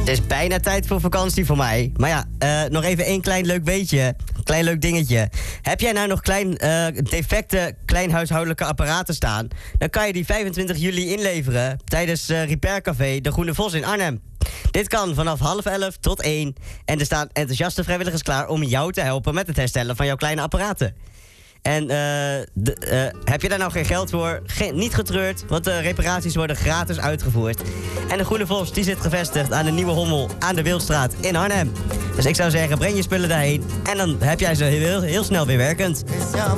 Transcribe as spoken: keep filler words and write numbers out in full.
Het is bijna tijd voor vakantie voor mij. Maar ja, uh, nog even één klein leuk beetje. Klein leuk dingetje. Heb jij nou nog klein, uh, defecte kleinhuishoudelijke apparaten staan? Dan kan je die vijfentwintig juli inleveren tijdens uh, Repair Café De Groene Vos in Arnhem. Dit kan vanaf half elf tot één. En er staan enthousiaste vrijwilligers klaar om jou te helpen met het herstellen van jouw kleine apparaten. En uh, de, uh, heb je daar nou geen geld voor? Geen, niet getreurd, want de reparaties worden gratis uitgevoerd. En de Groene Vos die zit gevestigd aan de Nieuwe Hommel aan de Wildstraat in Arnhem. Dus ik zou zeggen, breng je spullen daarheen en dan heb jij ze heel, heel snel weer werkend.